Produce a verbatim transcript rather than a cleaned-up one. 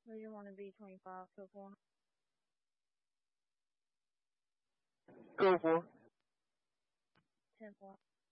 Or you want to be twenty-five to four? Go for ten four.